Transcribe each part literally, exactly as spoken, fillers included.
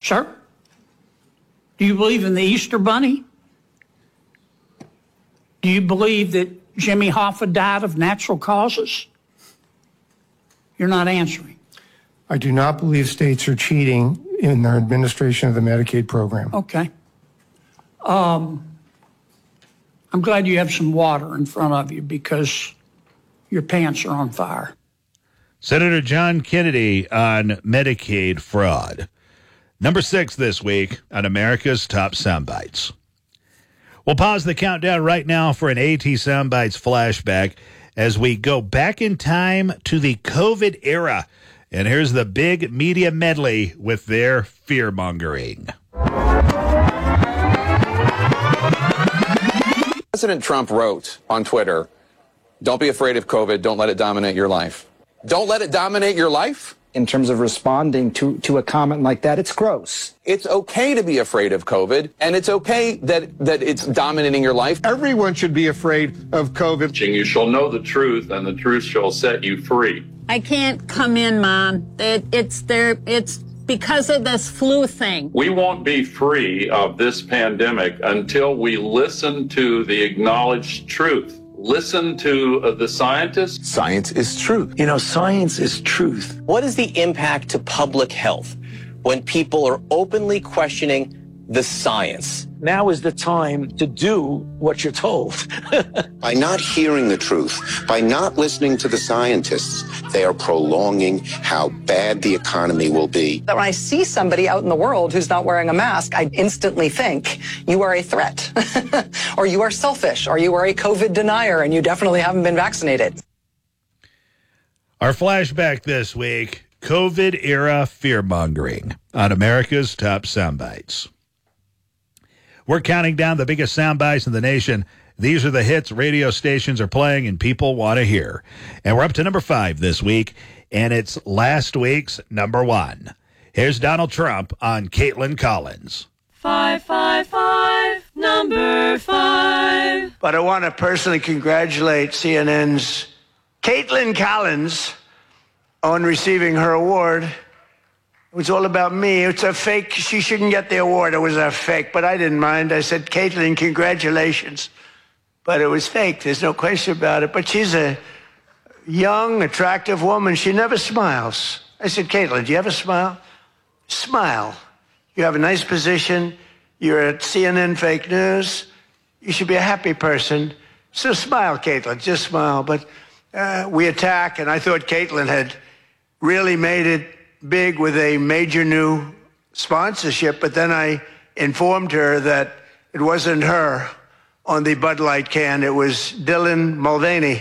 Sir? Do you believe in the Easter Bunny? Do you believe that Jimmy Hoffa died of natural causes? You're not answering. I do not believe states are cheating in their administration of the Medicaid program. Okay. Um, I'm glad you have some water in front of you because your pants are on fire. Senator John Kennedy on Medicaid fraud. Number six this week on America's Top Soundbites. We'll pause the countdown right now for an AT Soundbites flashback as we go back in time to the COVID era. And here's the big media medley with their fear-mongering. President Trump wrote on Twitter, "Don't be afraid of COVID. Don't let it dominate your life." Don't let it dominate your life? In terms of responding to, to a comment like that, it's gross. It's okay to be afraid of COVID, and it's okay that, that it's dominating your life. Everyone should be afraid of COVID. You shall know the truth, and the truth shall set you free. I can't come in, Mom. It, it's there. It's because of this flu thing. We won't be free of this pandemic until we listen to the acknowledged truth. Listen to uh, the scientists. Science is truth. You know, science is truth. What is the impact to public health when people are openly questioning the science? Now is the time to do what you're told. By not hearing the truth, by not listening to the scientists, they are prolonging how bad the economy will be. When I see somebody out in the world who's not wearing a mask, I instantly think you are a threat, or you are selfish, or you are a COVID denier, and you definitely haven't been vaccinated. Our flashback this week, COVID-era fear-mongering on America's Top Soundbites. We're counting down the biggest sound bites in the nation. These are the hits radio stations are playing and people want to hear. And we're up to number five this week, and it's last week's number one. Here's Donald Trump on Caitlin Collins. Five, five, five, number five. But I want to personally congratulate C N N's Caitlin Collins on receiving her award. It was all about me. It's a fake. She shouldn't get the award. It was a fake, but I didn't mind. I said, Caitlin, congratulations. But it was fake. There's no question about it. But she's a young, attractive woman. She never smiles. I said, Caitlin, do you ever smile? Smile. You have a nice position. You're at C N N Fake News. You should be a happy person. So smile, Caitlin. Just smile. But uh, we attack, and I thought Caitlin had really made it big with a major new sponsorship, but then I informed her that it wasn't her on the Bud Light can, it was Dylan Mulvaney.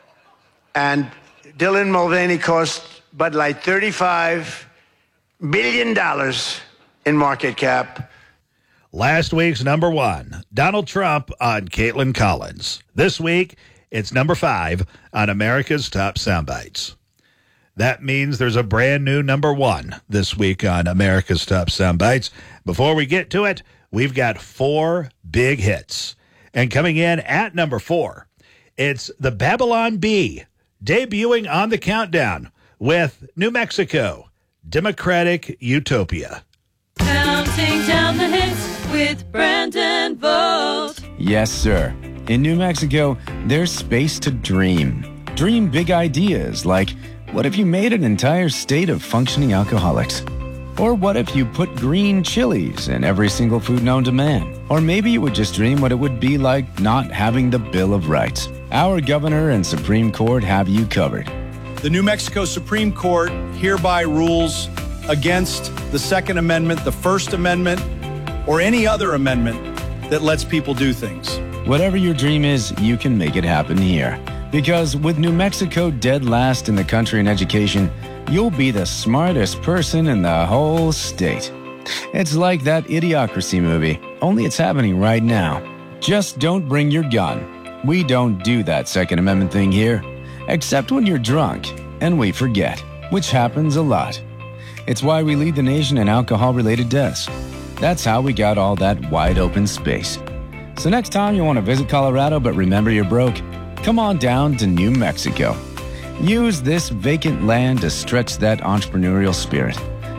And Dylan Mulvaney cost Bud Light thirty-five billion dollars in market cap. Last week's number one, Donald Trump on Caitlin Collins. This week, it's number five on America's Top Soundbites. That means there's a brand new number one this week on America's Top Soundbites. Before we get to it, we've got four big hits. And coming in at number four, it's the Babylon Bee, debuting on the countdown with New Mexico, Democratic Utopia. Counting down the hits with Brandon Vogt. Yes, sir. In New Mexico, there's space to dream. Dream big ideas like, what if you made an entire state of functioning alcoholics? Or what if you put green chilies in every single food known to man? Or maybe you would just dream what it would be like not having the Bill of Rights. Our governor and Supreme Court have you covered. The New Mexico Supreme Court hereby rules against the Second Amendment, the First Amendment, or any other amendment that lets people do things. Whatever your dream is, you can make it happen here. Because with New Mexico dead last in the country in education, you'll be the smartest person in the whole state. It's like that Idiocracy movie, only it's happening right now. Just don't bring your gun. We don't do that Second Amendment thing here, except when you're drunk and we forget, which happens a lot. It's why we lead the nation in alcohol-related deaths. That's how we got all that wide-open space. So next time you want to visit Colorado but remember you're broke, come on down to New Mexico. Use this vacant land to stretch that entrepreneurial spirit.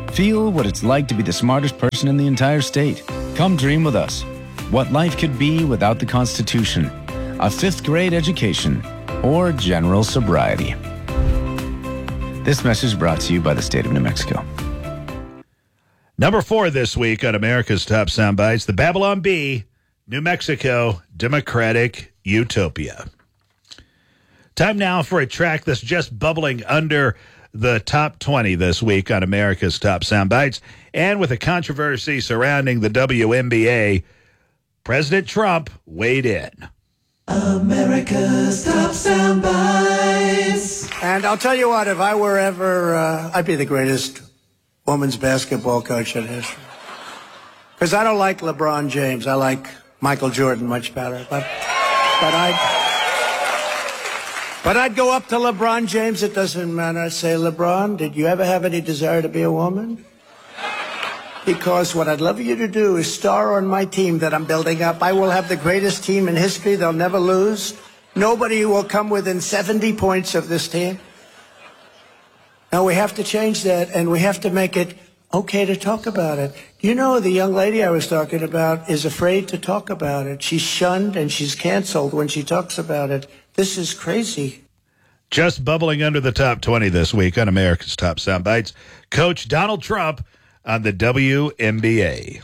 Feel what it's like to be the smartest person in the entire state. Come dream with us. What life could be without the Constitution, a fifth grade education, or general sobriety. This message brought to you by the state of New Mexico. Number four this week on America's Top Soundbites, the Babylon Bee, New Mexico Democratic Utopia. Time now for a track that's just bubbling under the top twenty this week on America's Top Soundbites. And with a controversy surrounding the W N B A, President Trump weighed in. America's Top Soundbites. And I'll tell you what, if I were ever, uh, I'd be the greatest women's basketball coach in history. Because I don't like LeBron James. I like Michael Jordan much better. But, but I'd... But I'd go up to LeBron James, it doesn't matter. I'd say, LeBron, did you ever have any desire to be a woman? Because what I'd love you to do is star on my team that I'm building up. I will have the greatest team in history. They'll never lose. Nobody will come within seventy points of this team. Now, we have to change that, and we have to make it okay to talk about it. You know, the young lady I was talking about is afraid to talk about it. She's shunned and she's canceled when she talks about it. This is crazy. Just bubbling under the top twenty this week on America's Top Soundbites, Coach Donald Trump on the W N B A.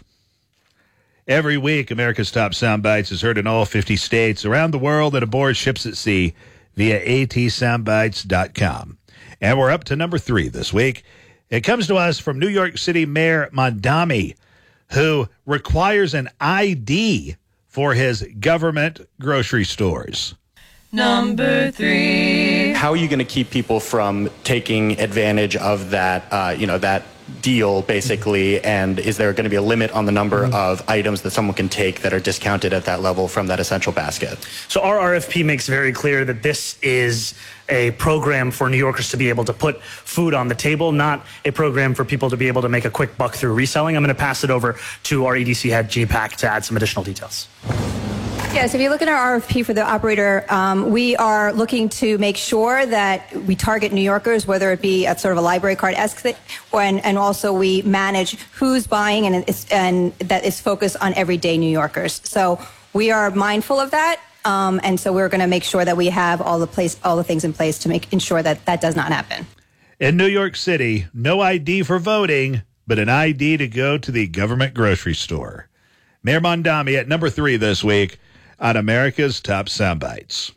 Every week, America's Top Soundbites is heard in all fifty states, around the world, and aboard ships at sea via A T soundbites dot com. And we're up to number three this week. It comes to us from New York City Mayor Mondami, who requires an I D for his government grocery stores. Number three. How are you going to keep people from taking advantage of that, uh, you know, that deal, basically? And is there going to be a limit on the number mm-hmm. of items that someone can take that are discounted at that level from that essential basket? So our R F P makes very clear that this is a program for New Yorkers to be able to put food on the table, not a program for people to be able to make a quick buck through reselling. I'm going to pass it over to our E D C head, G PAC, to add some additional details. Yes, if you look at our R F P for the operator, um, we are looking to make sure that we target New Yorkers, whether it be at sort of a library card-esque thing, or, and, and also we manage who's buying, and, it's, and that is focused on everyday New Yorkers. So we are mindful of that, um, and so we're going to make sure that we have all the place, all the things in place to make ensure that that does not happen. In New York City, no I D for voting, but an I D to go to the government grocery store. Mayor Mondami at number three this week on America's Top Soundbites.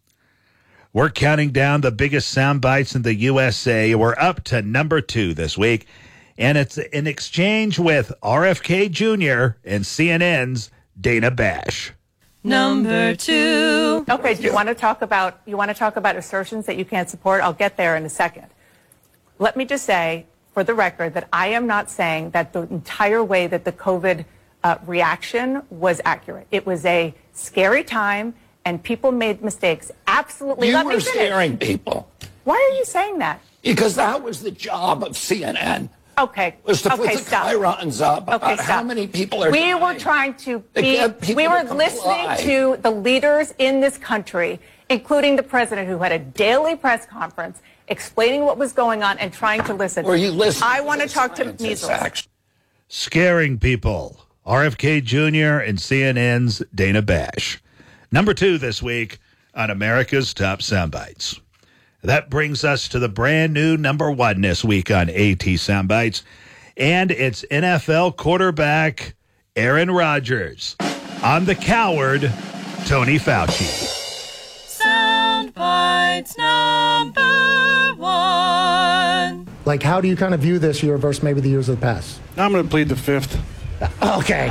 We're counting down the biggest soundbites in the U S A. We're up to number two this week, and it's in exchange with R F K Junior and C N N's Dana Bash. Number two. Okay, do you want to talk about you want to talk about assertions that you can't support? I'll get there in a second. Let me just say, for the record, that I am not saying that the entire way that the COVID uh, reaction was accurate. It was a scary time, and people made mistakes. Absolutely. You Let were me finish. scaring people. Why are you saying that? Because that was the job of C N N. Okay. Was to okay, put the stop. chyrons up Okay, about stop. how many people are We dying. were trying to To be, get people we were to listening comply. to the leaders in this country, including the president, who had a daily press conference explaining what was going on and trying to listen. Were you listening I to want to the talk to scientists, measles. actually? Scaring people. R F K Junior and C N N's Dana Bash. Number two this week on America's Top Soundbites. That brings us to the brand new number one this week on AT Soundbites, and it's N F L quarterback Aaron Rodgers on the coward Tony Fauci. Soundbites number one. Like, how do you kind of view this year versus maybe the years of the past? I'm going to plead the fifth. Okay.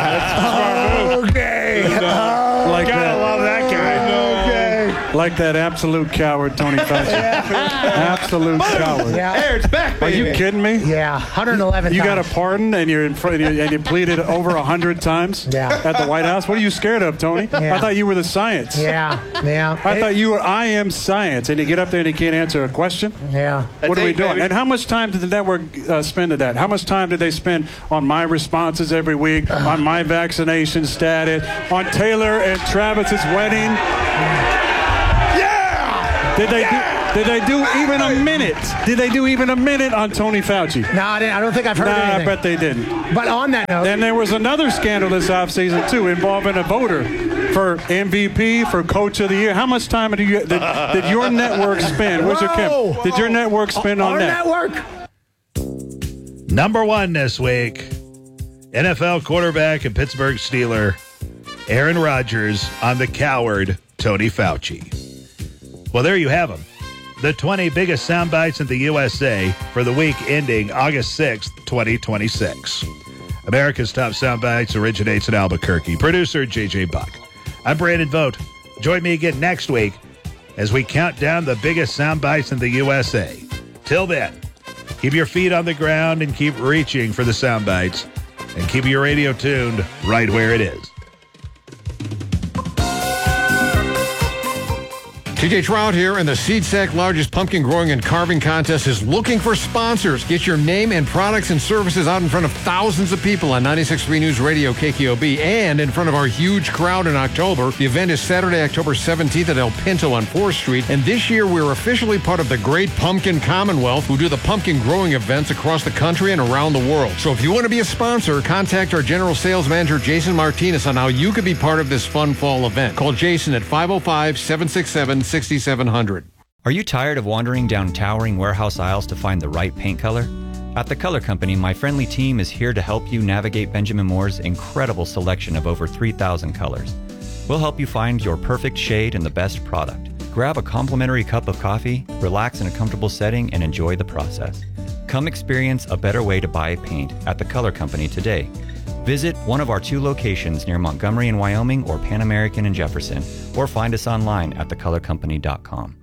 okay. Like Gotta that. love that guy. Okay. Like that absolute coward, Tony Fauci. Absolute coward. Yeah. Hey, it's back, Are you baby. kidding me? Yeah, one hundred eleven You times. got a pardon and you're in front and you pleaded over a hundred times Yeah. at the White House. What are you scared of, Tony? Yeah. I thought you were the science. Yeah, yeah. I thought you were I am science, and you get up there and you can't answer a question. Yeah. What are we That's it, doing? baby. And how much time did the network uh, spend at that? How much time did they spend on my responses every week, on my vaccination status, on Taylor and Travis's wedding? Yeah! Did they Yeah! do, Did they do even a minute? Did they do even a minute on Tony Fauci? No, I, didn't, I don't think I've heard nah, anything. I bet they didn't. But on that note. Then there was another scandal this offseason, too, involving a voter for M V P, for Coach of the Year. How much time did, you, did, did your network spend? Where's your Kim? Did your network spend on Our that? network. Number one this week, N F L quarterback and Pittsburgh Steeler Aaron Rodgers on the coward Tony Fauci. Well, there you have them. The twenty biggest sound bites in the U S A for the week ending August sixth, twenty twenty-six. America's Top Sound Bites originates in Albuquerque. Producer J J Buck. I'm Brandon Vogt. Join me again next week as we count down the biggest sound bites in the U S A. Till then, keep your feet on the ground and keep reaching for the sound bites. And keep your radio tuned right where it is. T J Trout here, and the SeedSack largest pumpkin growing and carving contest is looking for sponsors. Get your name and products and services out in front of thousands of people on ninety-six point three News Radio K K O B and in front of our huge crowd in October. The event is Saturday, October seventeenth at El Pinto on fourth Street, and this year we're officially part of the Great Pumpkin Commonwealth, who do the pumpkin growing events across the country and around the world. So if you want to be a sponsor, contact our General Sales Manager, Jason Martinez, on how you could be part of this fun fall event. Call Jason at five oh five, seven six seven, six seven zero zero. Are you tired of wandering down towering warehouse aisles to find the right paint color? At The Color Company, my friendly team is here to help you navigate Benjamin Moore's incredible selection of over three thousand colors. We'll help you find your perfect shade and the best product. Grab a complimentary cup of coffee, relax in a comfortable setting, and enjoy the process. Come experience a better way to buy paint at The Color Company today. Visit one of our two locations near Montgomery in Wyoming or Pan American in Jefferson, or find us online at the color company dot com.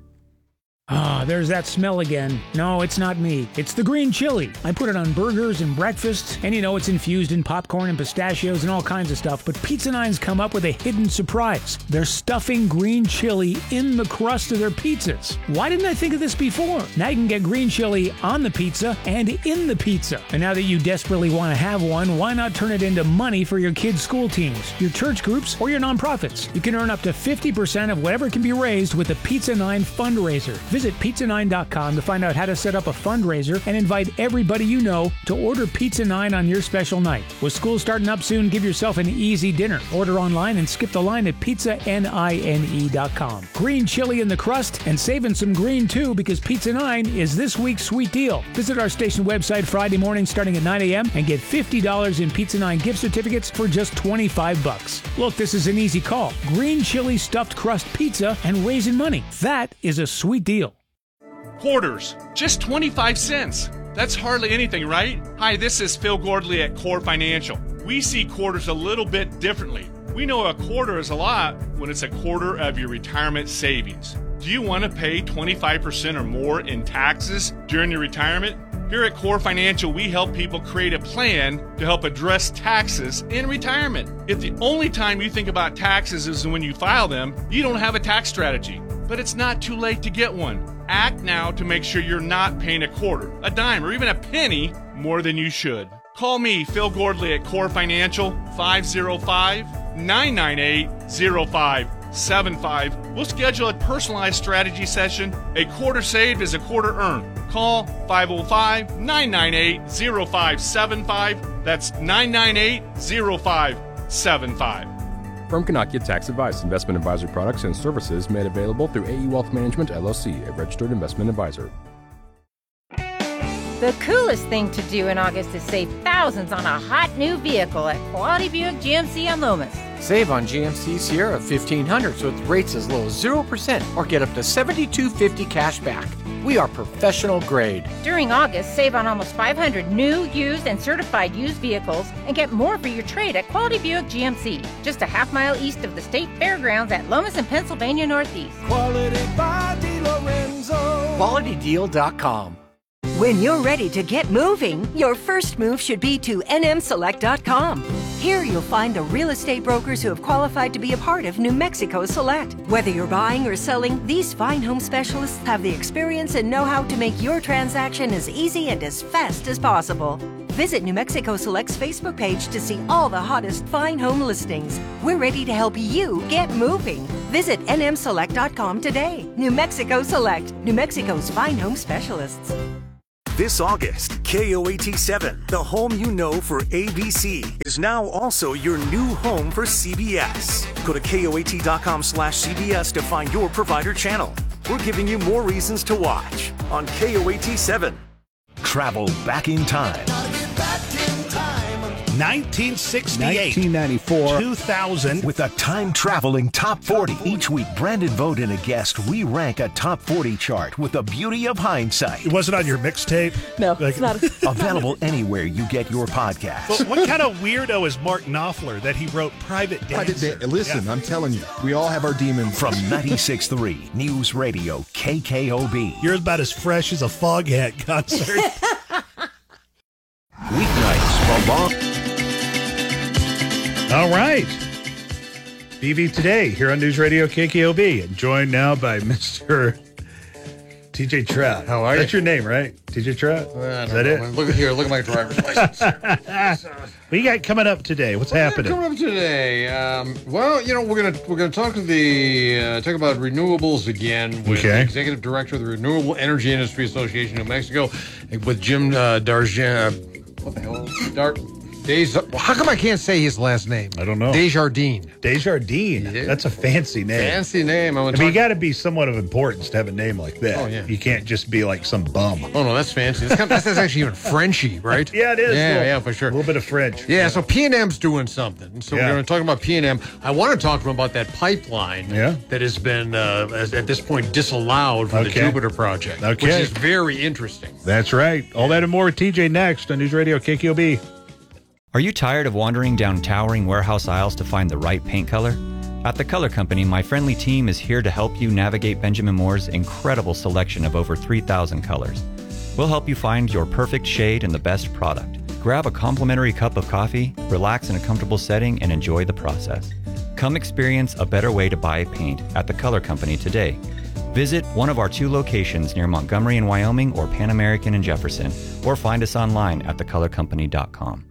Ah, there's that smell again. No, it's not me. It's the green chili. I put it on burgers and breakfast, and you know it's infused in popcorn and pistachios and all kinds of stuff, but Pizza Nine's come up with a hidden surprise. They're stuffing green chili in the crust of their pizzas. Why didn't I think of this before? Now you can get green chili on the pizza and in the pizza. And now that you desperately want to have one, why not turn it into money for your kids' school teams, your church groups, or your nonprofits? You can earn up to fifty percent of whatever can be raised with the Pizza Nine fundraiser. Visit pizza nine dot com to find out how to set up a fundraiser and invite everybody you know to order Pizza Nine on your special night. With school starting up soon, give yourself an easy dinner. Order online and skip the line at pizza nine dot com. Green chili in the crust and saving some green too, because Pizza Nine is this week's sweet deal. Visit our station website Friday morning starting at nine a.m. and get fifty dollars in Pizza Nine gift certificates for just twenty-five bucks. Look, this is an easy call. Green chili stuffed crust pizza and raising money. That is a sweet deal. Quarters, just twenty-five cents. That's hardly anything, right? Hi, this is Phil Gordley at Core Financial. We see quarters a little bit differently. We know a quarter is a lot when it's a quarter of your retirement savings. Do you want to pay twenty-five percent or more in taxes during your retirement? Here at Core Financial, we help people create a plan to help address taxes in retirement. If the only time you think about taxes is when you file them, you don't have a tax strategy. But it's not too late to get one. Act now to make sure you're not paying a quarter, a dime, or even a penny more than you should. Call me, Phil Gordley at Core Financial, five oh five, nine nine eight, oh five seven five. We'll schedule a personalized strategy session. A quarter saved is a quarter earned. Call five oh five, nine nine eight, oh five seven five. That's nine nine eight, oh five seven five. Firm cannot give tax advice. Investment advisory products and services made available through A E Wealth Management, L L C, a registered investment advisor. The coolest thing to do in August is save thousands on a hot new vehicle at Quality Buick G M C on Lomas. Save on G M C Sierra fifteen hundreds with rates as low as zero percent or get up to seventy-two fifty cash back. We are professional grade. During August, save on almost five hundred new, used, and certified used vehicles and get more for your trade at Quality Buick G M C, just a half mile east of the state fairgrounds at Lomas and Pennsylvania Northeast. Quality by DiLorenzo. quality deal dot com. When you're ready to get moving, your first move should be to N M select dot com. Here you'll find the real estate brokers who have qualified to be a part of New Mexico Select. Whether you're buying or selling, these fine home specialists have the experience and know-how to make your transaction as easy and as fast as possible. Visit New Mexico Select's Facebook page to see all the hottest fine home listings. We're ready to help you get moving. Visit N M Select dot com today. New Mexico Select, New Mexico's fine home specialists. This August, K O A T seven, the home you know for A B C, is now also your new home for C B S. Go to K O A T dot com slash C B S to find your provider channel. We're giving you more reasons to watch on K O A T seven. Travel back in time. nineteen sixty-eight. nineteen ninety-four. two thousand. With a time-traveling top forty. Each week, Brandon Vogt and a guest, we rank a top forty chart with the beauty of hindsight. It wasn't on your mixtape? No, like, it's not. Available anywhere you get your podcast. But what kind of weirdo is Mark Knopfler that he wrote Private Dancer? Private da- Listen, yeah. I'm telling you, we all have our demons. From ninety-six point three News Radio K K O B. You're about as fresh as a Foghat concert. Weeknights from Long... All right. B V Today here on News Radio K K O B. And joined now by Mister T J Trout. How are you? That's your name, right? T J Trout? Uh, Is that know. it? Look at here. Look at my driver's license. What you got coming up today? What's happening? Coming up today. Um, well, you know, we're gonna we're gonna talk to the uh, talk about renewables again with Okay. the executive director of the Renewable Energy Industry Association of New Mexico, with Jim uh, Darjan. What the hell? Dar- Des- How come I can't say his last name? I don't know. Desjardins. Desjardins. Yeah. That's a fancy name. Fancy name. I, I talk- mean, you got to be somewhat of importance to have a name like that. Oh, yeah. You can't just be like some bum. Oh no, that's fancy. That's, kind of, that's actually even Frenchy, right? Yeah, it is. Yeah, Little- yeah, for sure. A little bit of French. Yeah, so P and M's doing something. So Yeah. we're going to talk about P and M. I want to talk to them about that pipeline Yeah. that has been, uh, as- at this point, disallowed for the Okay. Jupiter project, Okay. which is very interesting. That's right. All that and more with T J next on News Radio K K O B. Are you tired of wandering down towering warehouse aisles to find the right paint color? At The Color Company, my friendly team is here to help you navigate Benjamin Moore's incredible selection of over three thousand colors. We'll help you find your perfect shade and the best product. Grab a complimentary cup of coffee, relax in a comfortable setting, and enjoy the process. Come experience a better way to buy paint at The Color Company today. Visit one of our two locations near Montgomery in Wyoming or Pan American in Jefferson, or find us online at the color company dot com.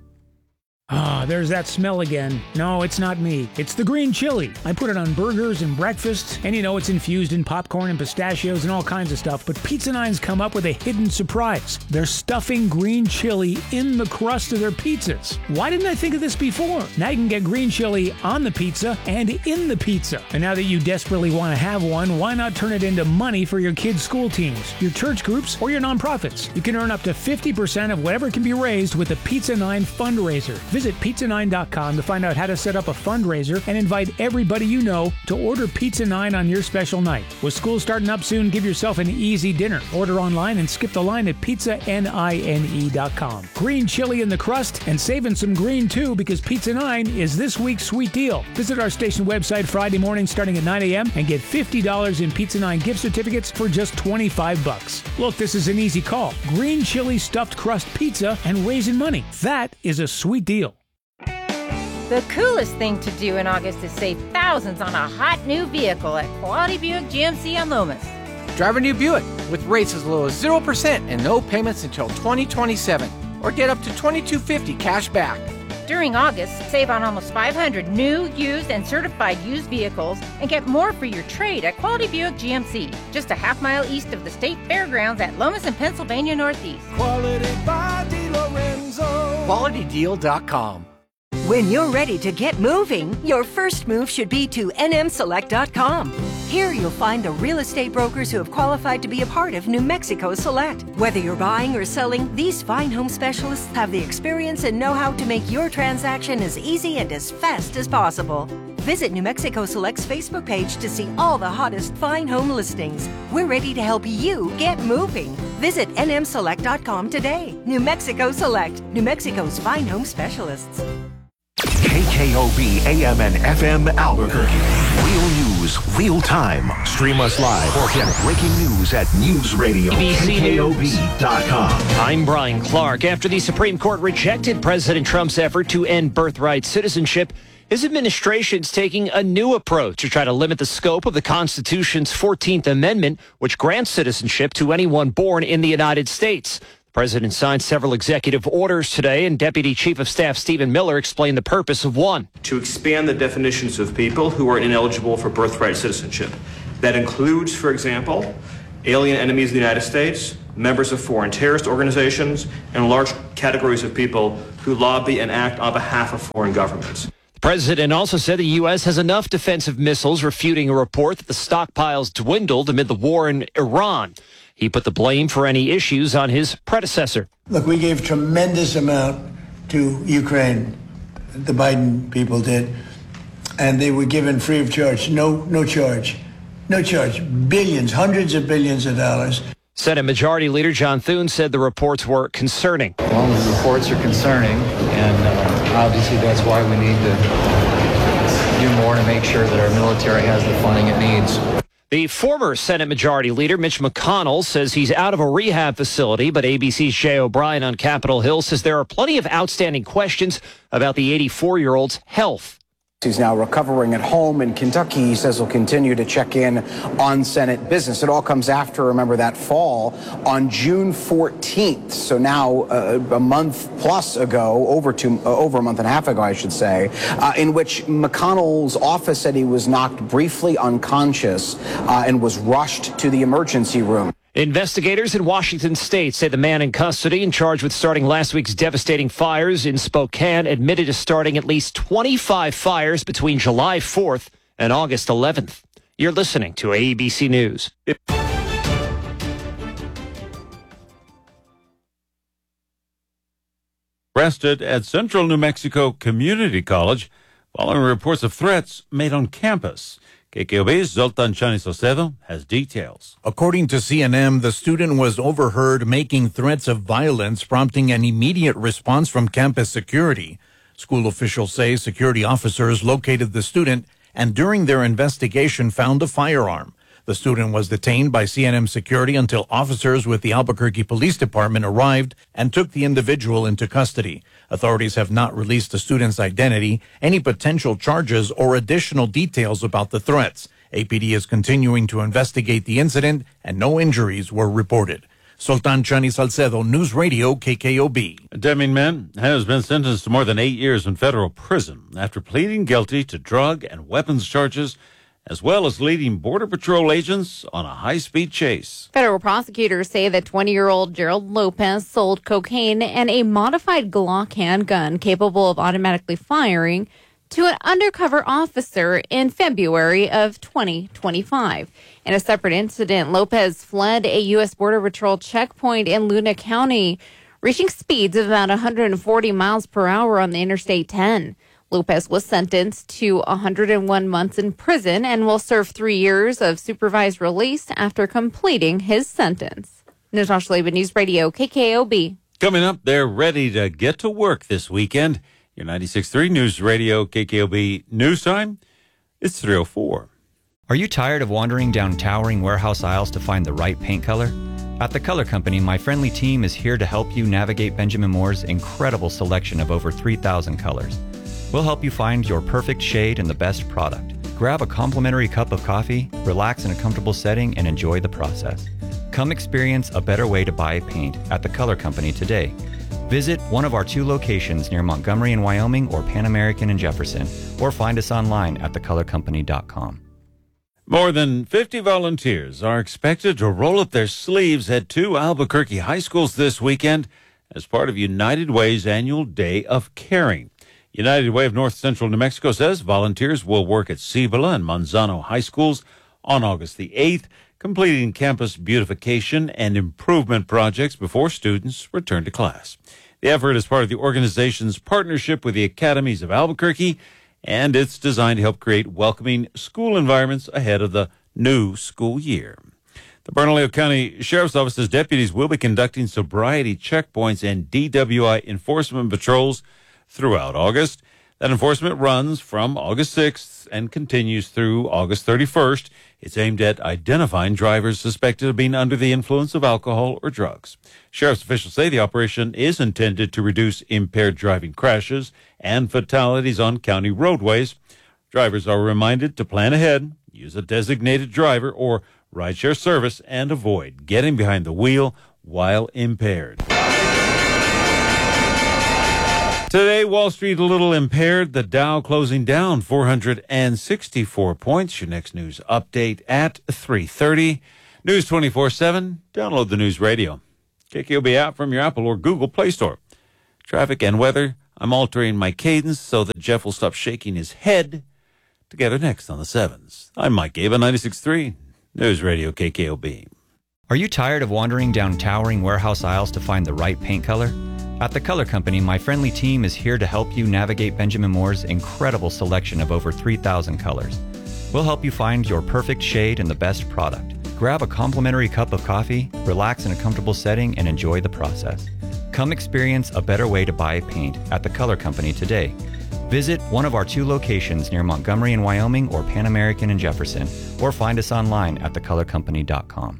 Ah, there's that smell again. No, it's not me. It's the green chili. I put it on burgers and breakfast, and you know it's infused in popcorn and pistachios and all kinds of stuff, but Pizza Nine's come up with a hidden surprise. They're stuffing green chili in the crust of their pizzas. Why didn't I think of this before? Now you can get green chili on the pizza and in the pizza. And now that you desperately want to have one, why not turn it into money for your kids' school teams, your church groups, or your nonprofits? You can earn up to fifty percent of whatever can be raised with the Pizza Nine fundraiser. Visit pizza nine dot com to find out how to set up a fundraiser and invite everybody you know to order Pizza Nine on your special night. With school starting up soon, give yourself an easy dinner. Order online and skip the line at pizza nine dot com. Green chili in the crust and saving some green too, because Pizza Nine is this week's sweet deal. Visit our station website Friday morning starting at nine a.m. and get fifty dollars in Pizza Nine gift certificates for just twenty-five bucks. Look, this is an easy call. Green chili stuffed crust pizza and raising money. That is a sweet deal. The coolest thing to do in August is save thousands on a hot new vehicle at Quality Buick G M C on Lomas. Drive a new Buick with rates as low as zero percent and no payments until twenty twenty-seven. Or get up to twenty-two fifty cash back. During August, save on almost five hundred new, used, and certified used vehicles and get more for your trade at Quality Buick G M C, just a half mile east of the State Fairgrounds at Lomas and Pennsylvania Northeast. Quality by DeLorenzo. quality deal dot com. When you're ready to get moving, your first move should be to N M Select dot com. Here you'll find the real estate brokers who have qualified to be a part of New Mexico Select. Whether you're buying or selling, these fine home specialists have the experience and know-how to make your transaction as easy and as fast as possible. Visit New Mexico Select's Facebook page to see all the hottest fine home listings. We're ready to help you get moving. Visit N M Select dot com today. New Mexico Select, New Mexico's fine home specialists. K K O B A M and F M Albuquerque. Real news, real time. Stream us live or get breaking news at news radio K K O B dot com. I'm Brian Clark. After the Supreme Court rejected President Trump's effort to end birthright citizenship, his administration's taking a new approach to try to limit the scope of the Constitution's fourteenth Amendment, which grants citizenship to anyone born in the United States. The president signed several executive orders today, and Deputy Chief of Staff Stephen Miller explained the purpose of one. To expand the definitions of people who are ineligible for birthright citizenship. That includes, for example, alien enemies of the United States, members of foreign terrorist organizations, and large categories of people who lobby and act on behalf of foreign governments. The president also said the U S has enough defensive missiles, refuting a report that the stockpiles dwindled amid the war in Iran. He put the blame for any issues on his predecessor. Look, we gave tremendous amount to Ukraine, the Biden people did, and they were given free of charge, no, no charge, no charge, billions, hundreds of billions of dollars. Senate Majority Leader John Thune said the reports were concerning. Well, the reports are concerning, and uh, obviously that's why we need to do more to make sure that our military has the funding it needs. The former Senate Majority Leader Mitch McConnell says he's out of a rehab facility, but A B C's Jay O'Brien on Capitol Hill says there are plenty of outstanding questions about the eighty-four-year-old's health. He's now recovering at home in Kentucky. He says he'll continue to check in on Senate business. It all comes after, remember, that fall on June fourteenth. So now uh, a month plus ago, over two, uh, over a month and a half ago, I should say, uh, in which McConnell's office said he was knocked briefly unconscious uh, and was rushed to the emergency room. Investigators in Washington state say the man in custody and charged with starting last week's devastating fires in Spokane admitted to starting at least twenty-five fires between July fourth and August eleventh. You're listening to A B C News. Arrested at Central New Mexico Community College following reports of threats made on campus. K K O B's Zoltan Chani Salcedo has details. According to C N M, the student was overheard making threats of violence, prompting an immediate response from campus security. School officials say security officers located the student and during their investigation found a firearm. The student was detained by C N M security until officers with the Albuquerque Police Department arrived and took the individual into custody. Authorities have not released the student's identity, any potential charges, or additional details about the threats. A P D is continuing to investigate the incident, and no injuries were reported. Sultan Chani Salcedo, News Radio, K K O B. A Deming man has been sentenced to more than eight years in federal prison after pleading guilty to drug and weapons charges, as well as leading Border Patrol agents on a high-speed chase. Federal prosecutors say that twenty-year-old Gerald Lopez sold cocaine and a modified Glock handgun capable of automatically firing to an undercover officer in February of twenty twenty-five. In a separate incident, Lopez fled a U S Border Patrol checkpoint in Luna County, reaching speeds of about one hundred forty miles per hour on the Interstate ten. Lopez was sentenced to one hundred one months in prison and will serve three years of supervised release after completing his sentence. Natasha Laban, News Radio, K K O B. Coming up, they're ready to get to work this weekend. Your ninety-six point three News Radio, K K O B News Time. It's three oh four. Are you tired of wandering down towering warehouse aisles to find the right paint color? At The Color Company, my friendly team is here to help you navigate Benjamin Moore's incredible selection of over three thousand colors. We'll help you find your perfect shade and the best product. Grab a complimentary cup of coffee, relax in a comfortable setting, and enjoy the process. Come experience a better way to buy paint at The Color Company today. Visit one of our two locations near Montgomery in Wyoming or Pan American in Jefferson, or find us online at the color company dot com. More than fifty volunteers are expected to roll up their sleeves at two Albuquerque high schools this weekend as part of United Way's annual Day of Caring. United Way of North Central New Mexico says volunteers will work at Cibola and Manzano high schools on August the eighth, completing campus beautification and improvement projects before students return to class. The effort is part of the organization's partnership with the Academies of Albuquerque, and it's designed to help create welcoming school environments ahead of the new school year. The Bernalillo County Sheriff's Office's deputies will be conducting sobriety checkpoints and D W I enforcement patrols throughout August. That enforcement runs from August sixth and continues through August thirty-first. It's aimed at identifying drivers suspected of being under the influence of alcohol or drugs. Sheriff's officials say the operation is intended to reduce impaired driving crashes and fatalities on county roadways. Drivers are reminded to plan ahead, use a designated driver or rideshare service, and avoid getting behind the wheel while impaired. Today, Wall Street a little impaired. The Dow closing down four hundred sixty-four points. Your next news update at three thirty. News twenty-four seven. Download the News Radio. K K O B app from your Apple or Google Play Store. Traffic and weather. I'm altering my cadence so that Jeff will stop shaking his head. Together next on the sevens. I'm Mike Gabe on ninety-six point three News Radio K K O B. Are you tired of wandering down towering warehouse aisles to find the right paint color? At The Color Company, my friendly team is here to help you navigate Benjamin Moore's incredible selection of over three thousand colors. We'll help you find your perfect shade and the best product. Grab a complimentary cup of coffee, relax in a comfortable setting, and enjoy the process. Come experience a better way to buy paint at The Color Company today. Visit one of our two locations near Montgomery in Wyoming or Pan American in Jefferson, or find us online at the color company dot com.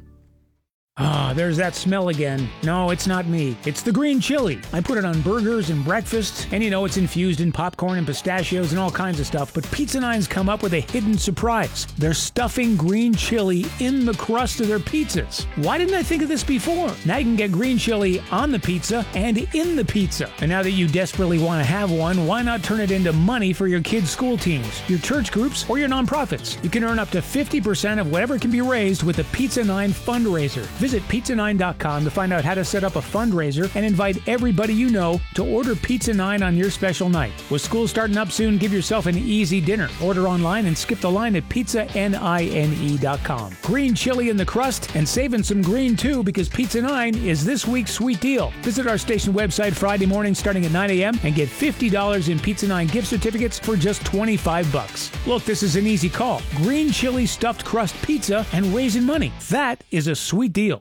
Ah, there's that smell again. No, it's not me. It's the green chili. I put it on burgers and breakfast, and you know it's infused in popcorn and pistachios and all kinds of stuff, but Pizza Nine's come up with a hidden surprise. They're stuffing green chili in the crust of their pizzas. Why didn't I think of this before? Now you can get green chili on the pizza and in the pizza. And now that you desperately want to have one, why not turn it into money for your kids' school teams, your church groups, or your nonprofits? You can earn up to fifty percent of whatever can be raised with the Pizza Nine fundraiser. Visit pizza nine dot com to find out how to set up a fundraiser and invite everybody you know to order Pizza Nine on your special night. With school starting up soon, give yourself an easy dinner. Order online and skip the line at pizza nine dot com. Green chili in the crust and saving some green too, because Pizza Nine is this week's sweet deal. Visit our station website Friday morning starting at nine a.m. and get fifty dollars in Pizza Nine gift certificates for just twenty-five bucks. Look, this is an easy call. Green chili stuffed crust pizza and raising money. That is a sweet deal.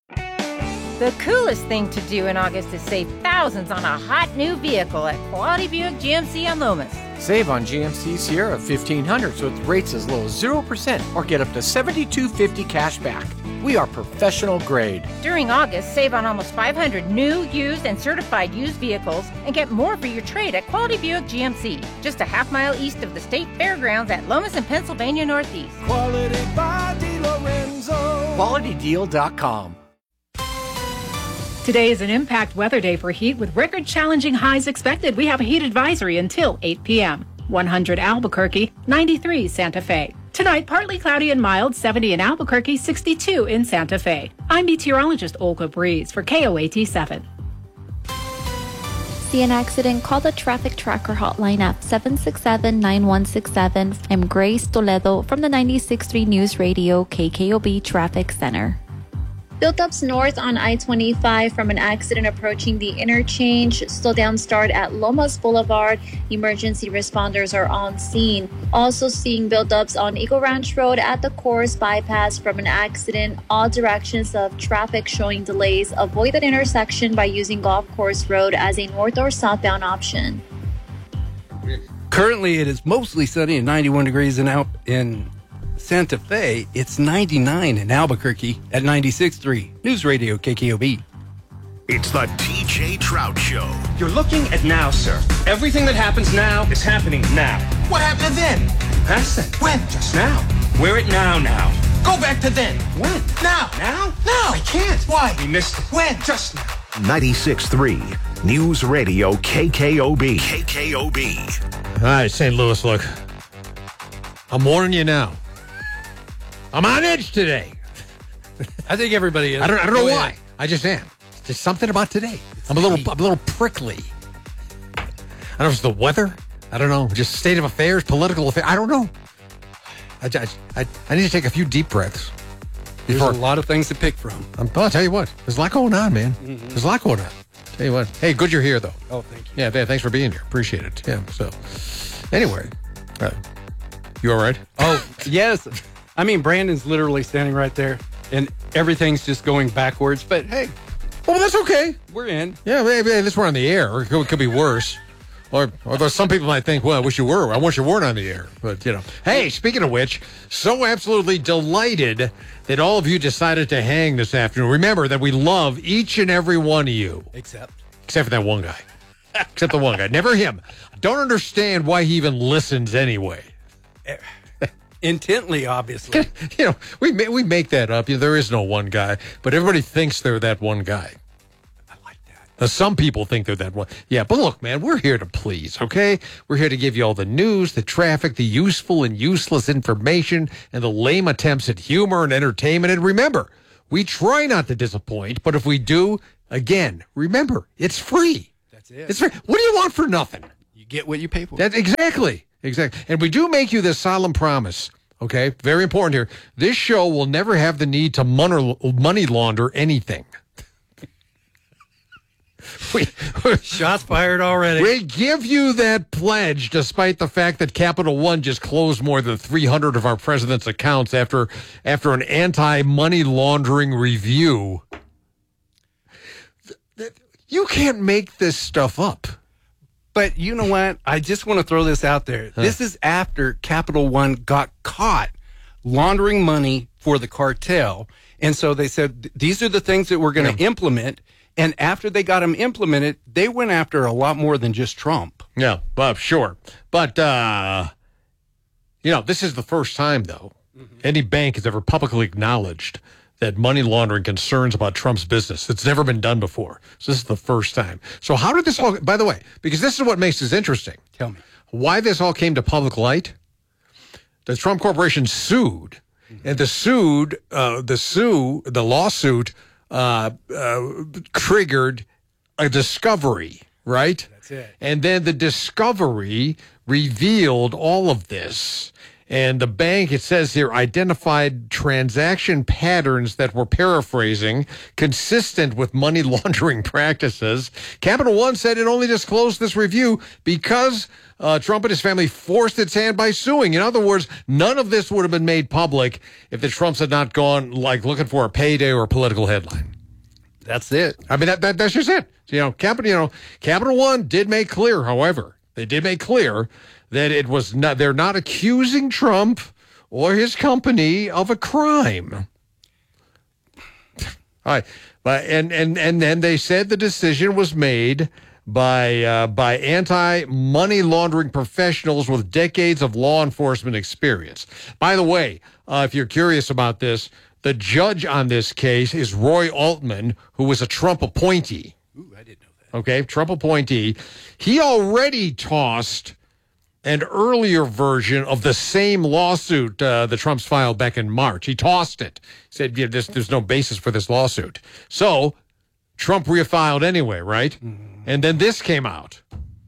The coolest thing to do in August is save thousands on a hot new vehicle at Quality Buick G M C on Lomas. Save on G M C Sierra fifteen hundreds with rates as low as zero percent or get up to seventy-two fifty cash back. We are professional grade. During August, save on almost five hundred new, used, and certified used vehicles and get more for your trade at Quality Buick G M C, just a half mile east of the State Fairgrounds at Lomas and Pennsylvania Northeast. Quality by DiLorenzo. quality deal dot com. Today is an impact weather day for heat with record-challenging highs expected. We have a heat advisory until eight p.m. one hundred Albuquerque, ninety-three Santa Fe. Tonight, partly cloudy and mild, seventy in Albuquerque, sixty-two in Santa Fe. I'm meteorologist Olga Breeze for K O A T seven. See an accident? Call the Traffic Tracker hotline at seven six seven, nine one six seven. I'm Grace Toledo from the ninety-six point three News Radio K K O B Traffic Center. Build-ups north on I twenty-five from an accident approaching the interchange. Slow down start at Lomas Boulevard. Emergency responders are on scene. Also seeing build-ups on Eagle Ranch Road at the Course Bypass from an accident. All directions of traffic showing delays. Avoid that intersection by using Golf Course Road as a north or southbound option. Currently, it is mostly sunny and ninety-one degrees in out in Santa Fe. It's ninety-nine in Albuquerque at ninety-six point three News Radio K K O B. It's the T J Trout Show. You're looking at now, sir. Everything that happens now is happening now. What happened then? Past then. When? Just now. We're at now now. Go back to then. When? Now. Now? Now. I can't. Why? We missed it. When? Just now. ninety-six point three News Radio K K O B. K K O B. All right, Saint Louis, look. I'm warning you now. I'm on edge today. I think everybody is. I don't, I don't know Go why. ahead. I just am. There's something about today. I'm a little I'm a little prickly. I don't know if it's the weather. I don't know. Just state of affairs, political affairs. I don't know. I, I, I, I need to take a few deep breaths. There's a lot of things to pick from. I'm, I'll tell you what. There's a lot going on, man. Mm-hmm. There's a lot going on. Tell you what. Hey, good you're here, though. Oh, thank you. Yeah, th- thanks for being here. Appreciate it. Yeah, so anyway. Uh, you all right? Oh, yes. I mean, Brandon's literally standing right there, and everything's just going backwards. But hey, well, that's okay. We're in. Yeah, maybe at least we're on the air. Or it could, it could be worse. Or, although some people might think, well, I wish you were. I wish you weren't on the air. But, you know. Hey, speaking of which, so absolutely delighted that all of you decided to hang this afternoon. Remember that we love each and every one of you. Except? Except for that one guy. Except the one guy. Never him. I don't understand why he even listens anyway. Intently, obviously. You know, we ma- we make that up. You know, there is no one guy, but everybody thinks they're that one guy. I like that. Now, some people think they're that one. Yeah, but look, man, we're here to please, okay? We're here to give you all the news, the traffic, the useful and useless information, and the lame attempts at humor and entertainment. And remember, we try not to disappoint, but if we do, again, remember, it's free. That's it. It's free. What do you want for nothing? You get what you pay for. That, exactly. Exactly. And we do make you this solemn promise, okay? Very important here. This show will never have the need to money, money launder anything. We, Shots fired already. We give you that pledge despite the fact that Capital One just closed more than three hundred of our president's accounts after after an anti-money laundering review. You can't make this stuff up. But you know what? I just want to throw this out there. Huh. This is after Capital One got caught laundering money for the cartel. And so they said, these are the things that we're going to yeah. implement. And after they got them implemented, they went after a lot more than just Trump. Yeah, well, sure. But, uh, you know, this is the first time, though, mm-hmm. any bank has ever publicly acknowledged that money laundering concerns about Trump's business. It's never been done before. So this is the first time. So how did this all, by the way, because this is what makes this interesting. Tell me. Why this all came to public light? The Trump Corporation sued, mm-hmm. and the sued, uh, the sue, the lawsuit, Uh, uh, triggered a discovery, right? That's it. And then the discovery revealed all of this. And the bank, it says here, identified transaction patterns that were, paraphrasing, consistent with money laundering practices. Capital One said it only disclosed this review because uh, Trump and his family forced its hand by suing. In other words, none of this would have been made public if the Trumps had not gone, like, looking for a payday or a political headline. That's it. I mean, that, that that's just it. You know, Capital, you know, Capital One did make clear, however, they did make clear that it was not, they're not accusing Trump or his company of a crime. All right. But, and, and, and then they said the decision was made by, uh, by anti-money laundering professionals with decades of law enforcement experience. By the way, uh, if you're curious about this, the judge on this case is Roy Altman, who was a Trump appointee. Ooh, I didn't know that. Okay, Trump appointee. He already tossed an earlier version of the same lawsuit uh, the Trumps filed back in March. He tossed it. He said, yeah, there's, there's no basis for this lawsuit. So Trump refiled anyway, right? Mm. And then this came out.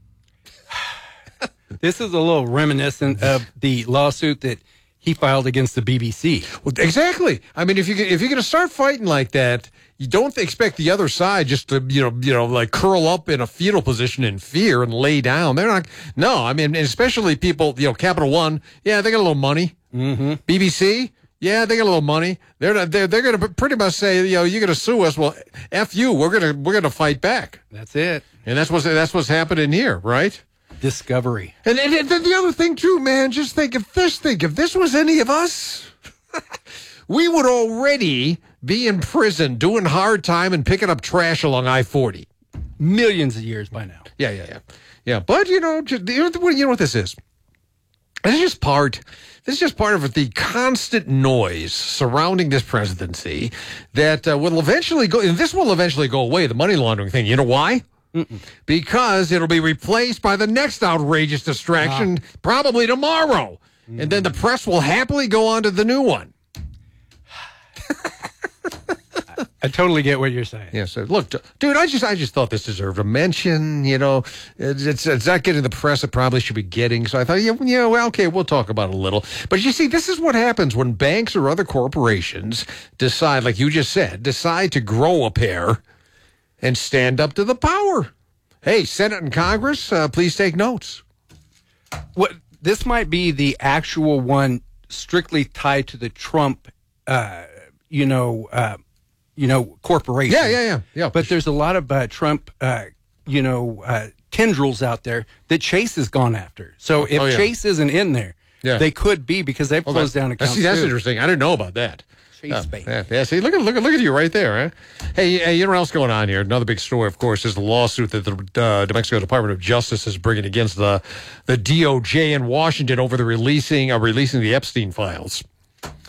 This is a little reminiscent of the lawsuit that he filed against the B B C. Well, exactly. I mean, if you if you're going to start fighting like that, you don't expect the other side just to you know you know like curl up in a fetal position in fear and lay down. They're not. No, I mean, especially people. You know, Capital One. Yeah, they got a little money. Mm-hmm. B B C. Yeah, they got a little money. They're not, they're they're going to pretty much say, you know, you're going to sue us. Well, F you. We're gonna we're gonna fight back. That's it. And that's what's that's what's happening here, right? Discovery. And, and, and the other thing too, man, just think if this think if this was any of us, we would already be in prison doing hard time and picking up trash along I forty. Millions of years by now. Yeah, yeah, yeah. Yeah. But you know, just, you know, you know what this is? This is just part this is just part of the constant noise surrounding this presidency that uh, will eventually go and this will eventually go away, the money laundering thing. You know why? Mm-mm. Because it'll be replaced by the next outrageous distraction, ah. probably tomorrow. Mm. And then the press will happily go on to the new one. I, I totally get what you're saying. Yeah, so look, dude, I just I just thought this deserved a mention. You know, it's, it's, it's not getting the press it probably should be getting. So I thought, yeah, yeah, well, okay, we'll talk about it a little. But you see, this is what happens when banks or other corporations decide, like you just said, decide to grow a pair and stand up to the power. Hey, Senate and Congress, uh, please take notes. What this might be the actual one strictly tied to the Trump, uh, you know, uh, you know, corporation. Yeah, yeah, yeah, yeah. But there's a lot of uh, Trump, uh, you know, uh, tendrils out there that Chase has gone after. So if oh, yeah. Chase isn't in there, yeah. they could be because they've closed well, down accounts. See, that's too. interesting. I didn't know about that. Uh, yeah, yeah, see, look at look at look at you right there, huh? Hey, hey, you know what else going on here? Another big story, of course, is the lawsuit that the uh, New Mexico Department of Justice is bringing against the the D O J in Washington over the releasing uh, releasing the Epstein files.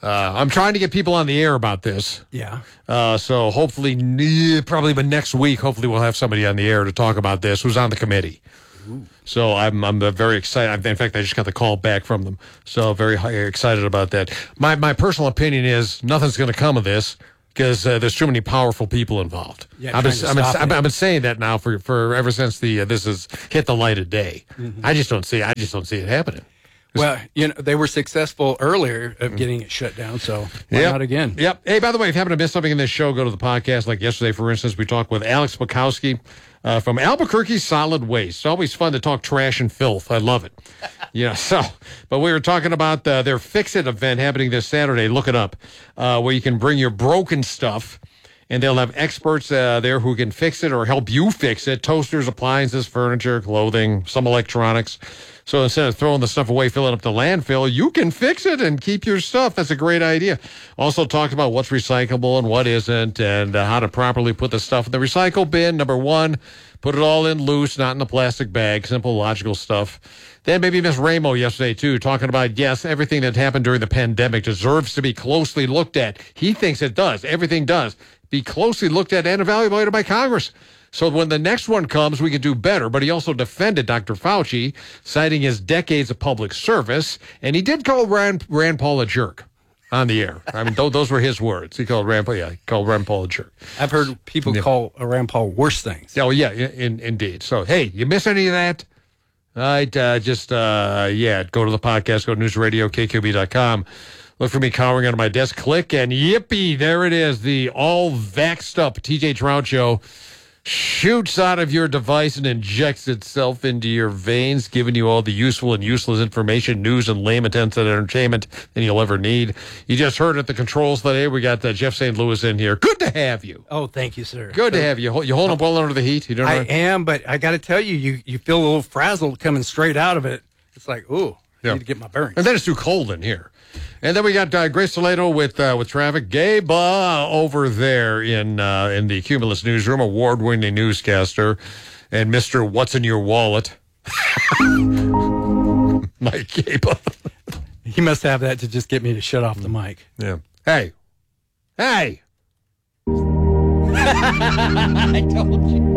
Uh, I'm trying to get people on the air about this. Yeah. Uh, so hopefully, eh, probably by next week, hopefully we'll have somebody on the air to talk about this who's on the committee. Ooh. So I'm I'm uh, very excited. In fact, I just got the call back from them. So very high, excited about that. My my personal opinion is nothing's going to come of this because uh, there's too many powerful people involved. Yeah, I've been, trying I've, to been, stop I've, been, it. I've been saying that now for, for ever since the uh, this has hit the light of day. Mm-hmm. I just don't see I just don't see it happening. Well, you know, they were successful earlier of getting it shut down, so why Yep. not again? Yep. Hey, by the way, if you happen to miss something in this show, go to the podcast. Like yesterday, for instance, we talked with Alex Bukowski uh, from Albuquerque Solid Waste. It's always fun to talk trash and filth. I love it. Yeah. So, but we were talking about uh, their Fix It event happening this Saturday. Look it up, uh, where you can bring your broken stuff. And they'll have experts uh, there who can fix it or help you fix it. Toasters, appliances, furniture, clothing, some electronics. So instead of throwing the stuff away, filling up the landfill, you can fix it and keep your stuff. That's a great idea. Also talked about what's recyclable and what isn't and uh, how to properly put the stuff in the recycle bin. Number one, put it all in loose, not in a plastic bag. Simple, logical stuff. Then maybe Miss Ramo yesterday, too, talking about, yes, everything that happened during the pandemic deserves to be closely looked at. He thinks it does. Everything does. Be closely looked at and evaluated by Congress. So when the next one comes, we can do better. But he also defended Doctor Fauci, citing his decades of public service. And he did call Rand, Rand Paul a jerk on the air. I mean, th- those were his words. He called Rand Paul, yeah, he called Rand Paul a jerk. I've heard people Yeah. call Rand Paul worse things. Oh, yeah, in, indeed. So, hey, you miss any of that? All right, uh, just, uh, yeah, go to the podcast, go to news radio K Q B dot com. Look for me cowering under my desk. Click, and yippee, there it is. The all vaxxed up T J Trout Show shoots out of your device and injects itself into your veins, giving you all the useful and useless information, news, and layman's entertainment that you'll ever need. You just heard at the controls today, we got uh, Jeff Saint Louis in here. Good to have you. Oh, thank you, sir. Good to have you. You hold up well under the heat? You don't I know? am, but I got to tell you, you, you feel a little frazzled coming straight out of it. It's like, ooh, I Yeah. need to get my bearings. And then it's too cold in here. And then we got uh, Grace Toledo with uh, with traffic. Gabe uh, over there in uh, in the Cumulus newsroom, award-winning newscaster, and Mister What's in Your Wallet, Mike Gabe. He must have that to just get me to shut off the mic. Yeah. Hey. Hey. I told you.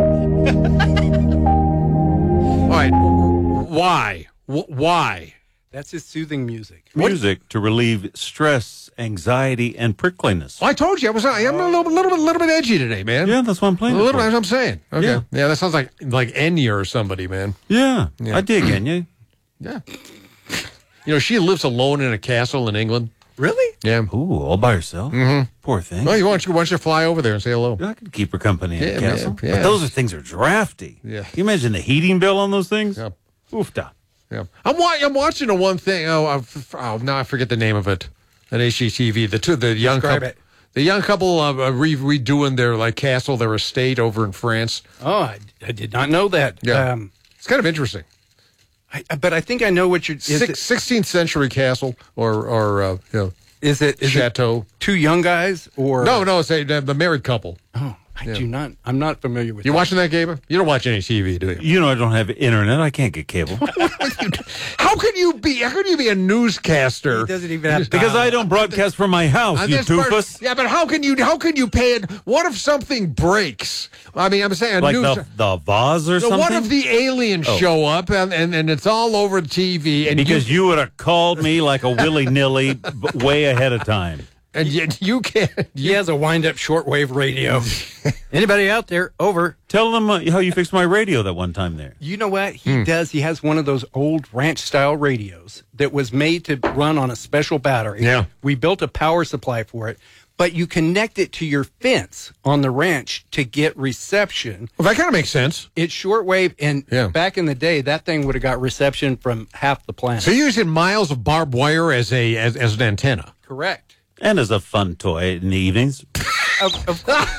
All right. Why? W- why? That's his soothing music. Music to relieve stress, anxiety, and prickliness. Well, I told you I was. I'm a little, little bit, little bit edgy today, man. Yeah, that's what I'm playing. A it little for. bit. That's what I'm saying. Okay. Yeah. Yeah, that sounds like like Enya or somebody, man. Yeah, Yeah. I dig Enya. Yeah. You know, she lives alone in a castle in England. Really? Yeah. Ooh, all by herself. Mm-hmm. Poor thing. Well, you want you want you to fly over there and say hello? I could keep her company in Yeah, the castle. man, yeah. But those are, things are drafty. Yeah. Can you imagine the heating bill on those things? Yeah. Oofda. Yeah. I'm wa- I'm watching the one thing. Oh, I've, oh, now I forget the name of it. At H G T V, the two, the young Describe couple, it. the young couple uh, uh, re- redoing their like castle, their estate over in France. Oh, I, I did not know that. Yeah. Um, It's kind of interesting. I, but I think I know what you're. Is Six, it, sixteenth century castle or or uh, you know is it is chateau. it two young guys or No, no, it's a, the married couple. Oh, I Yeah. do not. I'm not familiar with. You that. watching that, Gabe? You don't watch any T V, do you? You know I don't have internet. I can't get cable. How can you be? How can you be a newscaster? He doesn't even have Because I don't broadcast from my house, On you this part- doofus. yeah, but how can you? How can you pay it? What if something breaks? I mean, I'm saying Like news. the, the vase or So something? what if the aliens Oh. show up and, and, and it's all over T V and Because you, you would have called me like a willy-nilly b- way ahead of time. and you, you can't? He has a wind-up shortwave radio. Anybody out there? Over. Tell them uh, how you fixed my radio that one time there. You know what he does? He has one of those old ranch-style radios that was made to run on a special battery. Yeah. We built a power supply for it, but you connect it to your fence on the ranch to get reception. Well, that kind of makes sense. It's shortwave, and Yeah. back in the day, that thing would have got reception from half the planet. So you're using miles of barbed wire as a as, as an antenna. Correct. And as a fun toy in the evenings. Of, of course.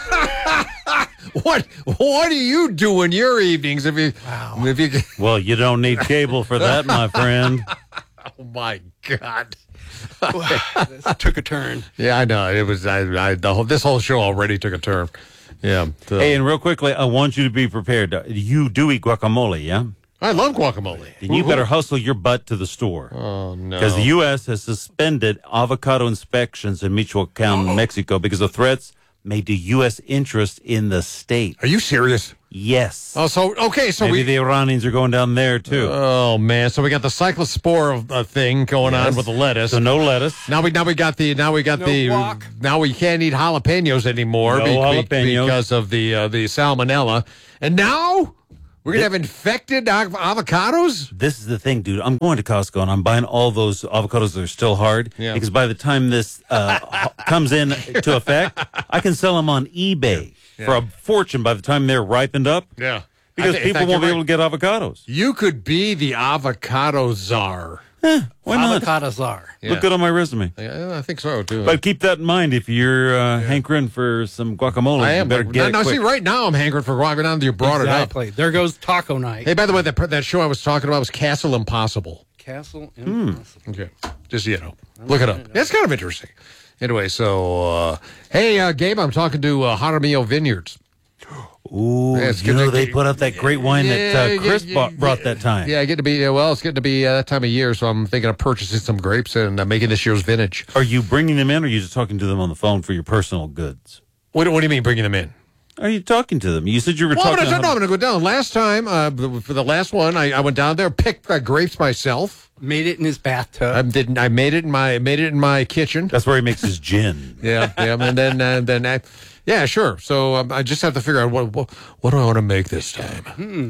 What what do you do in your evenings if you? Wow. If you Well, you don't need cable for that, my friend. oh my God. This took a turn. Yeah, I know. It was I, I the whole this whole show already took a turn. Yeah. so- Hey, and real quickly, I want you to be prepared. You do eat guacamole, yeah? I love guacamole. Then you better hustle your butt to the store. Oh, no. Because the U S has suspended avocado inspections in Michoacan, Mexico, because of threats made to U S interest in the state. Are you serious? Yes. Oh, so, okay, so Maybe we... the Iranians are going down there, too. Oh, man. So we got the cyclospore uh, thing going Yes. on with the lettuce. So no lettuce. Now we now we got the now we got No the guac. now we can't eat jalapenos anymore No be- be- jalapenos. because of the uh, the salmonella. And now we're gonna have infected av- avocados. This is the thing, dude. I'm going to Costco and I'm buying all those avocados that are still hard. Yeah. Because by the time this uh, comes in to effect, I can sell them on eBay Yeah. for a fortune by the time they're ripened up. Yeah. Because I thi- in people fact, won't be you're able to get avocados. You could be the avocado czar. Why not? Avocado czar. Yeah. Look good on my resume. Yeah, I think so too. But keep that in mind if you're uh, hankering for some guacamole. I you am. better But get now, it now see, quick. right now I'm hankering for guac. Now that you brought Exactly. There goes taco night. it up. Hey, by the way, that that show I was talking about was Castle Impossible. Castle Hmm. Impossible. Okay, just you know, look it up. It's kind of interesting. Anyway, so uh, hey, uh, Gabe, I'm talking to uh, Jaramillo Vineyards. Ooh, Yeah, it's you good know to they get- put up that great wine Yeah, that uh, yeah, Chris yeah, bought, brought that time. Yeah, I get to be uh, well. It's getting to be uh, that time of year, so I'm thinking of purchasing some grapes and uh, making this year's vintage. Are you bringing them in, or are you just talking to them on the phone for your personal goods? What, do- what do you mean bringing them in? Are you talking to them? You said you were Well, talking. but I said, to no, I'm going to go down. Last time, uh, for the last one, I, I went down there, picked uh, grapes myself. Made it in his bathtub. I didn't. I made it in my made it in my kitchen. That's where he makes his gin. Yeah, yeah, and then uh, then I, yeah, sure. So um, I just have to figure out what what, what do I want to make this time.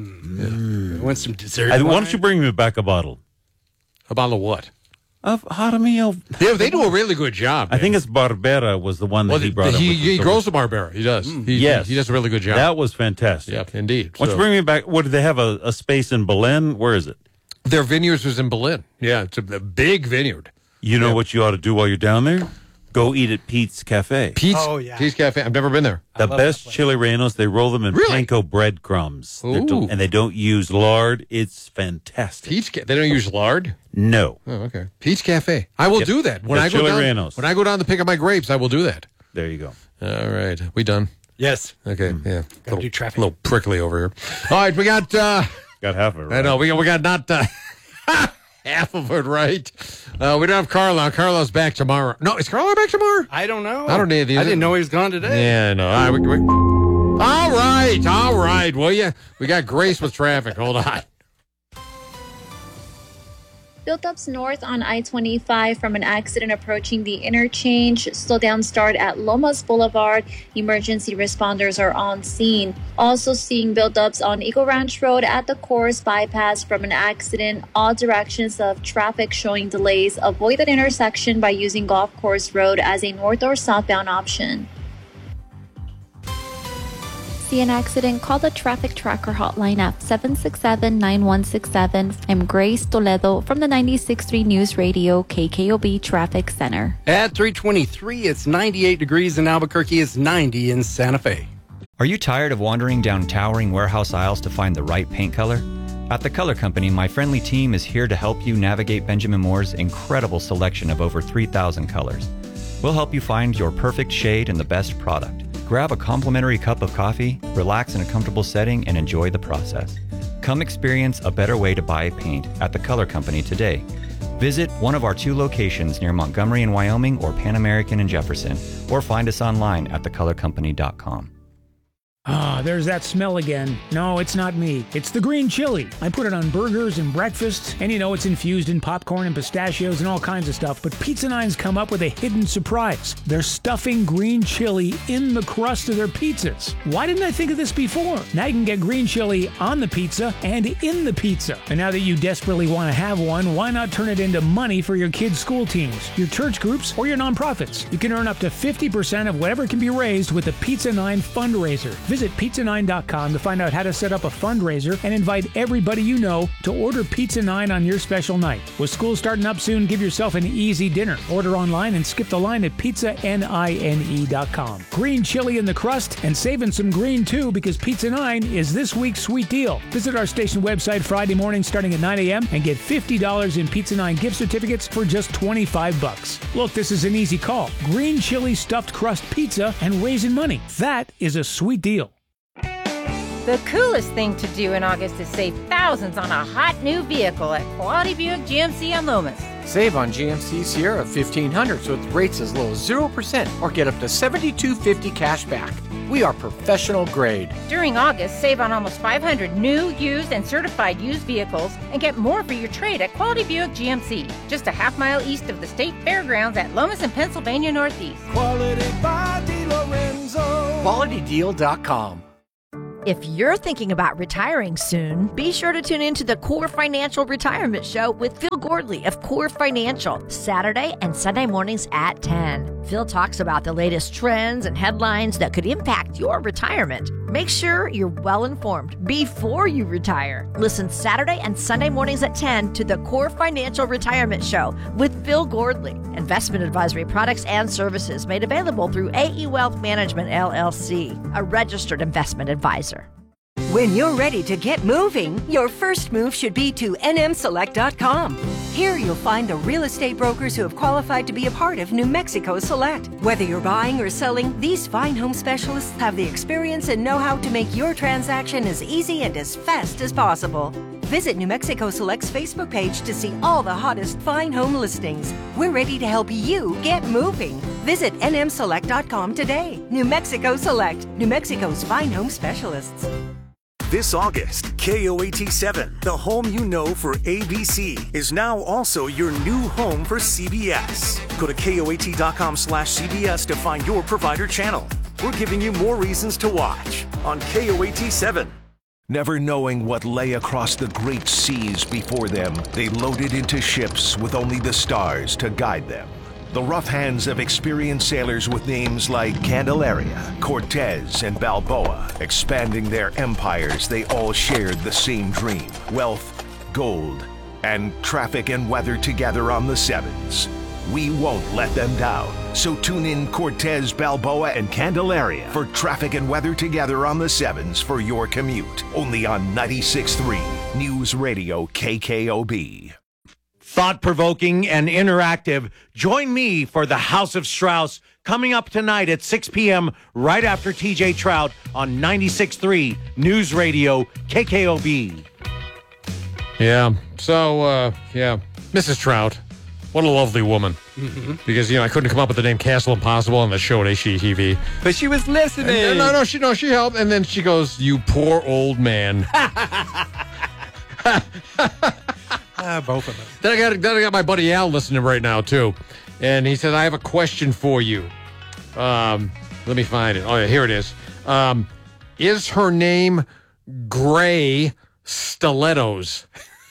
Hmm. I want some dessert. I- why wine. don't you bring me back a bottle A bottle of what? of Jaramillo? Yeah, they do a really good job. I think it's Barbera was the one that Well, he brought. he up with he the grows the Barbera. He does. He, Yes. he, he does a really good job. That was fantastic. Yeah, indeed. Why don't So- you bring me back? What do they have? A, a space in Belen? Where is it? Their vineyards was in Berlin. Yeah, it's a, a big vineyard. You know what you ought to do while you're down there? Go eat at Pete's Cafe. Pete's, Oh, yeah. Pete's Cafe. I've never been there. The best chili rellenos. They roll them in Really? panko breadcrumbs. They're del- Ooh. and they don't use lard. It's fantastic. Pete's. Ca- They don't use lard. No. Oh, okay. Pete's Cafe. I will Yep. do that when The I go chili down. rellenos. When I go down to pick up my grapes, I will do that. There you go. All right, we done. Yes. Okay, yeah. Gotta little, do traffic. A little prickly over here. All right, we got. uh Got half of it right. I know we got. We got not uh, half of it right. Uh, we don't have Carlo. Carlo's back tomorrow. No, is Carlo back tomorrow? I don't know. I don't need these. I didn't know he was gone today. Yeah, no. All right, we, we, all right, all right. Well, yeah, we got Grace with traffic. Hold on. Build-ups north on I twenty-five from an accident approaching the interchange. Slow down start at Lomas Boulevard. Emergency responders are on scene. Also seeing build-ups on Eagle Ranch Road at the Course bypass from an accident. All directions of traffic showing delays. Avoid that intersection by using Golf Course Road as a north or southbound option. See an accident? Call the Traffic Tracker hotline at seven six seven, nine one six seven. I'm Grace Toledo from the ninety-six point three News Radio K K O B Traffic Center. At three twenty-three, it's ninety-eight degrees in Albuquerque. It's ninety in Santa Fe. Are you tired of wandering down towering warehouse aisles to find the right paint color? At The Color Company, my friendly team is here to help you navigate Benjamin Moore's incredible selection of over three thousand colors. We'll help you find your perfect shade and the best product. Grab a complimentary cup of coffee, relax in a comfortable setting, and enjoy the process. Come experience a better way to buy paint at The Color Company today. Visit one of our two locations near Montgomery in Wyoming or Pan American in Jefferson, or find us online at the color company dot com. Ah, there's that smell again. No, it's not me. It's the green chili. I put it on burgers and breakfast, and you know it's infused in popcorn and pistachios and all kinds of stuff, but Pizza Nine's come up with a hidden surprise. They're stuffing green chili in the crust of their pizzas. Why didn't I think of this before? Now you can get green chili on the pizza and in the pizza. And now that you desperately want to have one, why not turn it into money for your kids' school teams, your church groups, or your nonprofits? You can earn up to fifty percent of whatever can be raised with the Pizza Nine fundraiser. Visit pizza nine dot com to find out how to set up a fundraiser and invite everybody you know to order Pizza Nine on your special night. With school starting up soon, give yourself an easy dinner. Order online and skip the line at pizza nine dot com. Green chili in the crust and saving some green too, because Pizza Nine is this week's sweet deal. Visit our station website Friday morning starting at nine a.m. and get fifty dollars in Pizza Nine gift certificates for just twenty-five bucks. Look, this is an easy call. Green chili stuffed crust pizza and raising money. That is a sweet deal. The coolest thing to do in August is save thousands thousands on a hot new vehicle at Quality Buick G M C on Lomas. Save on G M C Sierra fifteen hundreds with rates as low as zero percent or get up to seventy-two fifty cash back. We are professional grade. During August, save on almost five hundred new, used, and certified used vehicles and get more for your trade at Quality Buick G M C. Just a half mile east of the State Fairgrounds at Lomas and Pennsylvania Northeast. Quality by DiLorenzo. quality deal dot com. If you're thinking about retiring soon, be sure to tune in to the Core Financial Retirement Show with Phil Gordley of Core Financial, Saturday and Sunday mornings at ten. Phil talks about the latest trends and headlines that could impact your retirement. Make sure you're well informed before you retire. Listen Saturday and Sunday mornings at ten to the Core Financial Retirement Show with Phil Gordley. Investment advisory products and services made available through A E Wealth Management, L L C, a registered investment advisor. When you're ready to get moving, your first move should be to N M select dot com. Here you'll find the real estate brokers who have qualified to be a part of New Mexico Select. Whether you're buying or selling, these fine home specialists have the experience and know-how to make your transaction as easy and as fast as possible. Visit New Mexico Select's Facebook page to see all the hottest fine home listings. We're ready to help you get moving. Visit N M select dot com today. New Mexico Select, New Mexico's fine home specialists. This August, K O A T seven, the home you know for A B C, is now also your new home for C B S. Go to K O A T dot com slash C B S to find your provider channel. We're giving you more reasons to watch on K O A T seven. Never knowing what lay across the great seas before them, they loaded into ships with only the stars to guide them. The rough hands of experienced sailors with names like Candelaria, Cortez, and Balboa, expanding their empires, they all shared the same dream: wealth, gold, and traffic and weather together on the Sevens. We won't let them down. So tune in Cortez, Balboa, and Candelaria for traffic and weather together on the Sevens for your commute. Only on ninety-six point three News Radio K K O B. Thought-provoking and interactive. Join me for the House of Strauss coming up tonight at six p.m. right after T J Trout on ninety-six point three News Radio K K O B. Yeah. So, uh, yeah, Missus Trout. What a lovely woman. Mm-hmm. Because, you know, I couldn't come up with the name Castle Impossible on the show at H G T V. But she was listening. And, no, no, she no, she helped. And then she goes, "You poor old man." Uh, both of them. Then I got then I got my buddy Al listening right now too, and he said, "I have a question for you." Um, let me find it. Oh yeah, here it is. Um, is her name Gray Stilettos?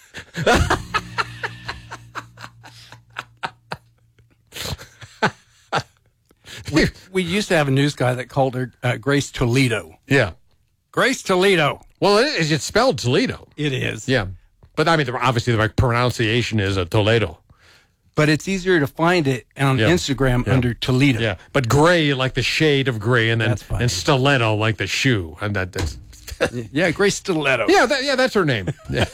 we, we used to have a news guy that called her uh, Grace Toledo. Yeah, Grace Toledo. Well, it is. It's spelled Toledo. It is. Yeah. But, I mean, obviously, the right pronunciation is a Toledo. But it's easier to find it on yeah. Instagram yeah. under Toledo. Yeah, but gray like the shade of gray, and then and stiletto like the shoe. And that, that's yeah, Grace Stiletto. Yeah, that, yeah, that's her name.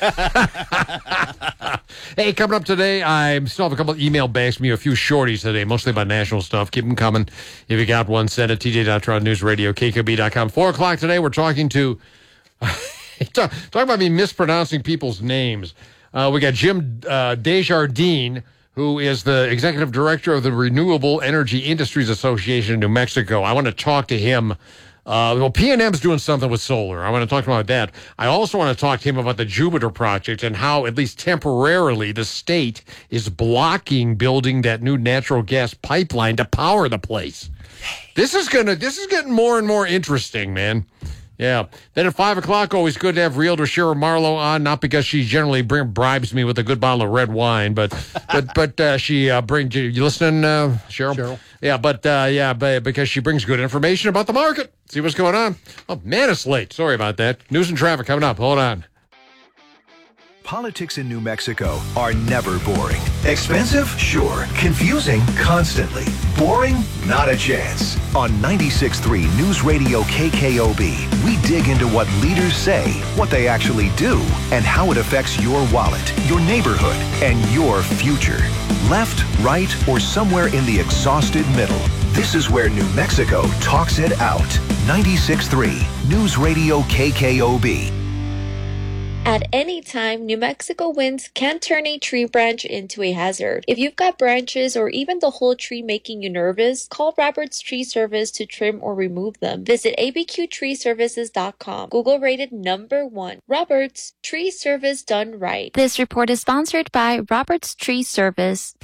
Hey, coming up today, I still have a couple of email bags from you, a few shorties today, mostly about national stuff. Keep them coming. If you got one, send it. T J dot Trout News Radio, K K O B dot com. Four o'clock today, we're talking to... Talk, talk about me mispronouncing people's names. Uh, we got Jim uh, Desjardins, who is the executive director of the Renewable Energy Industries Association in New Mexico. I want to talk to him. Uh, well, P and M's doing something with solar. I want to talk to him about that. I also want to talk to him about the Jupiter project and how, at least temporarily, the state is blocking building that new natural gas pipeline to power the place. This is gonna. This is getting more and more interesting, man. Yeah. Then at five o'clock, always good to have Realtor Cheryl Marlowe on, not because she generally bring, bribes me with a good bottle of red wine, but but but uh, she uh, brings, you listening, uh, Cheryl? Cheryl? Yeah, but uh, yeah, but because she brings good information about the market. See what's going on. Oh, man, it's late. Sorry about that. News and traffic coming up. Hold on. Politics in New Mexico are never boring. Expensive? Sure. Confusing? Constantly. Boring? Not a chance. On ninety-six point three News Radio K K O B, we dig into what leaders say, what they actually do, and how it affects your wallet, your neighborhood, and your future. Left, right, or somewhere in the exhausted middle. This is where New Mexico talks it out. ninety-six point three News Radio K K O B. At any time, New Mexico winds can turn a tree branch into a hazard. If you've got branches or even the whole tree making you nervous, call Roberts Tree Service to trim or remove them. Visit A B Q tree services dot com. Google rated number one. Roberts Tree Service done right. This report is sponsored by Roberts Tree Service.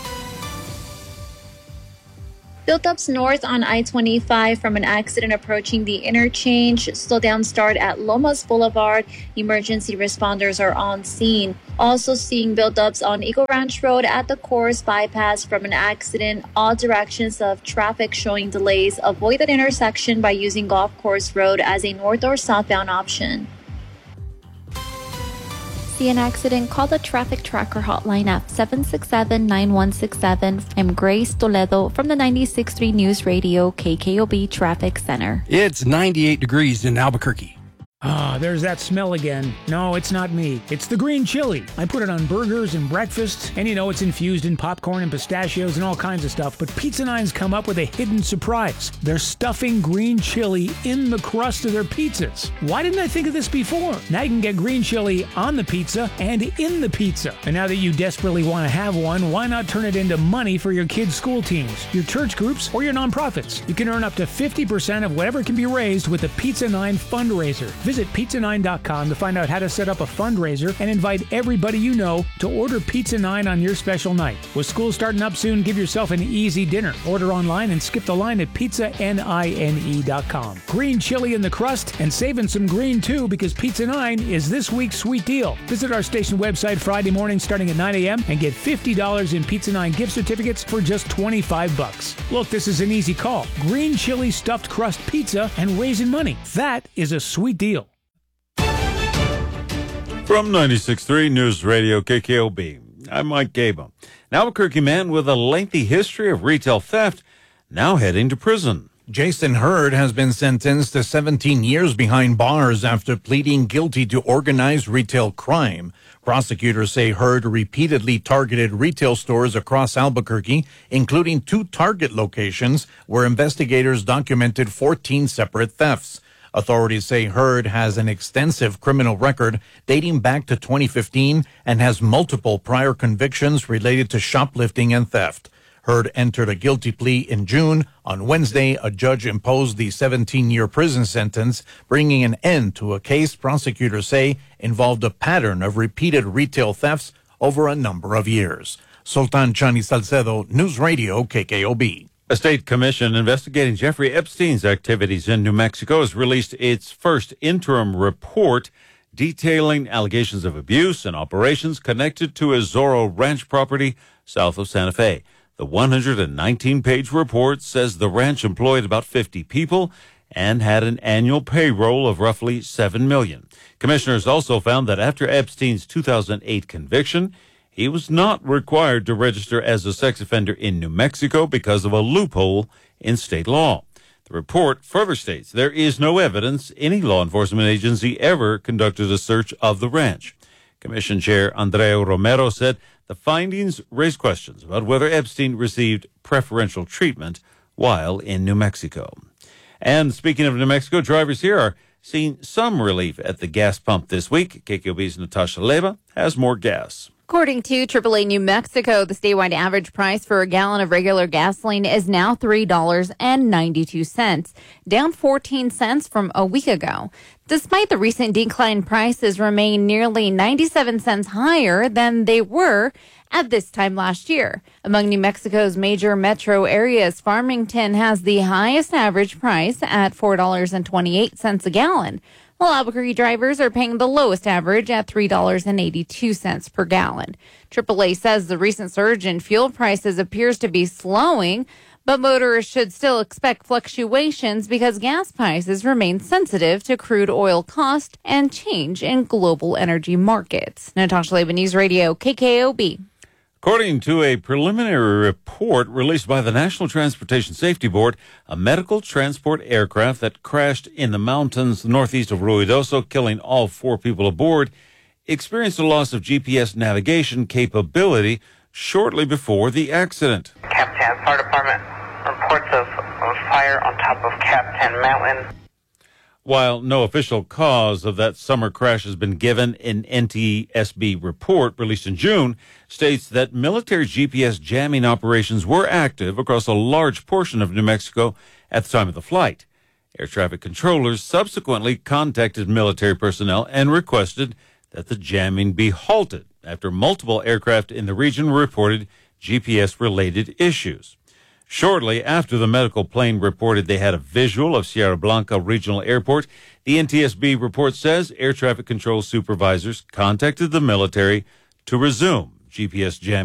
Build-ups north on I twenty-five from an accident approaching the interchange. Slow-down start at Lomas Boulevard. Emergency responders are on scene. Also seeing build-ups on Eagle Ranch Road at the Course Bypass from an accident. All directions of traffic showing delays. Avoid that intersection by using Golf Course Road as a north or southbound option. See an accident? Call the Traffic Tracker hotline at seven six seven, nine one six seven. I'm Grace Toledo from the ninety-six point three News Radio K K O B Traffic Center. It's ninety-eight degrees in Albuquerque. Ah, there's that smell again. No, it's not me. It's the green chili. I put it on burgers and breakfast, and you know it's infused in popcorn and pistachios and all kinds of stuff, but Pizza Nine's come up with a hidden surprise. They're stuffing green chili in the crust of their pizzas. Why didn't I think of this before? Now you can get green chili on the pizza and in the pizza. And now that you desperately want to have one, why not turn it into money for your kids' school teams, your church groups, or your nonprofits? You can earn up to fifty percent of whatever can be raised with the Pizza Nine fundraiser. Visit pizza nine dot com to find out how to set up a fundraiser and invite everybody you know to order Pizza Nine on your special night. With school starting up soon, give yourself an easy dinner. Order online and skip the line at pizza nine dot com. Green chili in the crust and saving some green too, because Pizza Nine is this week's sweet deal. Visit our station website Friday morning starting at nine a.m. and get fifty dollars in Pizza Nine gift certificates for just twenty-five bucks. Look, this is an easy call. Green chili stuffed crust pizza and raising money. That is a sweet deal. From ninety-six point three News Radio K K O B, I'm Mike Gabo. An Albuquerque man with a lengthy history of retail theft now heading to prison. Jason Hurd has been sentenced to seventeen years behind bars after pleading guilty to organized retail crime. Prosecutors say Hurd repeatedly targeted retail stores across Albuquerque, including two Target locations where investigators documented fourteen separate thefts. Authorities say Hurd has an extensive criminal record dating back to twenty fifteen and has multiple prior convictions related to shoplifting and theft. Hurd entered a guilty plea in June. On Wednesday, a judge imposed the seventeen-year prison sentence, bringing an end to a case prosecutors say involved a pattern of repeated retail thefts over a number of years. Sultan Chani Salcedo, News Radio K K O B. A state commission investigating Jeffrey Epstein's activities in New Mexico has released its first interim report detailing allegations of abuse and operations connected to a Zorro Ranch property south of Santa Fe. The one hundred nineteen page report says the ranch employed about fifty people and had an annual payroll of roughly seven million dollars. Commissioners also found that after Epstein's two thousand eight conviction, he was not required to register as a sex offender in New Mexico because of a loophole in state law. The report further states there is no evidence any law enforcement agency ever conducted a search of the ranch. Commission Chair Andrea Romero said the findings raise questions about whether Epstein received preferential treatment while in New Mexico. And speaking of New Mexico, drivers here are seeing some relief at the gas pump this week. K K O B's Natasha Leva has more gas. According to triple A New Mexico, the statewide average price for a gallon of regular gasoline is now three dollars and ninety-two cents, down fourteen cents from a week ago. Despite the recent decline, prices remain nearly ninety-seven cents higher than they were at this time last year. Among New Mexico's major metro areas, Farmington has the highest average price at four dollars and twenty-eight cents a gallon, while Albuquerque drivers are paying the lowest average at three dollars and eighty-two cents per gallon. triple A says the recent surge in fuel prices appears to be slowing, but motorists should still expect fluctuations because gas prices remain sensitive to crude oil cost and change in global energy markets. Natasha Leva, News Radio, K K O B. According to a preliminary report released by the National Transportation Safety Board, a medical transport aircraft that crashed in the mountains northeast of Ruidoso, killing all four people aboard, experienced a loss of G P S navigation capability shortly before the accident. Cap ten Fire Department reports of, of fire on top of Cap ten Mountain. While no official cause of that summer crash has been given, an N T S B report released in June states that military G P S jamming operations were active across a large portion of New Mexico at the time of the flight. Air traffic controllers subsequently contacted military personnel and requested that the jamming be halted after multiple aircraft in the region reported G P S-related issues. Shortly after the medical plane reported they had a visual of Sierra Blanca Regional Airport, the N T S B report says air traffic control supervisors contacted the military to resume G P S jamming.